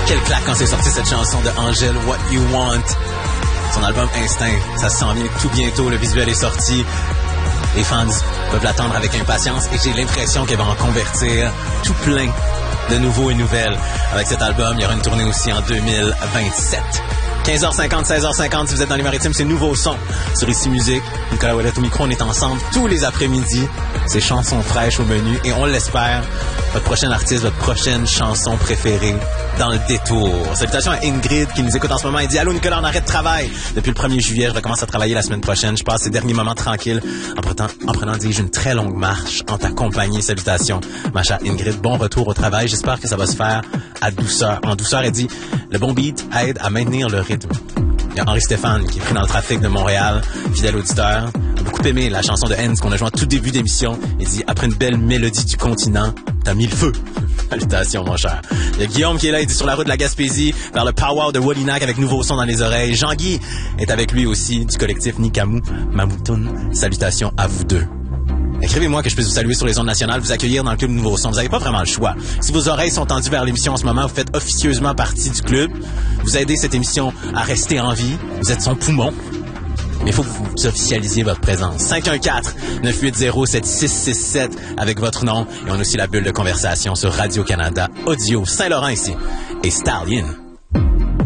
Quelle claque quand c'est sorti cette chanson de Angèle, What You Want. Son album Instinct, ça s'en vient tout bientôt, le visuel est sorti. Les fans peuvent l'attendre avec impatience et j'ai l'impression qu'elle va en convertir tout plein de nouveaux et nouvelles. Avec cet album, il y aura une tournée aussi en 2027. 15h50, 16h50, si vous êtes dans les Maritimes, c'est Nouveau Son sur Ici Musique. Nicolas Ouellet au micro, on est ensemble tous les après-midi. C'est chansons fraîches au menu et on l'espère, votre prochain artiste, votre prochaine chanson préférée dans le détour. Salutations à Ingrid qui nous écoute en ce moment. Elle dit « Allô Nicolas, on arrête de travail. Depuis le 1er juillet, je recommence à travailler la semaine prochaine. Je passe ces derniers moments tranquilles en prenant, dis-je, une très longue marche en ta compagnie. Salutations, ma chère Ingrid. Bon retour au travail. J'espère que ça va se faire en douceur. Elle dit « Le bon beat aide à maintenir le rythme. » Il y a Henri Stéphane qui est pris dans le trafic de Montréal, fidèle auditeur. A beaucoup aimé la chanson de Hens qu'on a jouée en tout début d'émission. Il dit « Après une belle mélodie du continent, t'as mis le feu. » Salutations, mon cher. Il y a Guillaume qui est là, il dit sur la route de la Gaspésie, vers le Power de Wallinac avec Nouveau Son dans les oreilles. Jean-Guy est avec lui aussi, du collectif Nikamou Mamoutoun. Salutations à vous deux. Écrivez-moi que je puisse vous saluer sur les ondes nationales, vous accueillir dans le club Nouveau Son. Vous n'avez pas vraiment le choix. Si vos oreilles sont tendues vers l'émission en ce moment, vous faites officieusement partie du club. Vous aidez cette émission à rester en vie. Vous êtes son poumon. Mais il faut que vous officialisiez votre présence. 514-980-7667 avec votre nom. Et on a aussi la bulle de conversation sur Radio-Canada Audio Saint-Laurent ici. Et Stallion.